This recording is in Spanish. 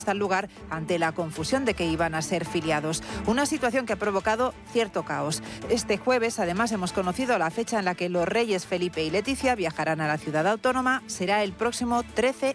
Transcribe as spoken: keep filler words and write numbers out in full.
al lugar ante la confusión de que iban a ser filiados. Una situación que ha provocado cierto caos. Este jueves, además, hemos conocido la fecha en la que los reyes Felipe y Leticia viajarán a la ciudad autónoma. Será el próximo trece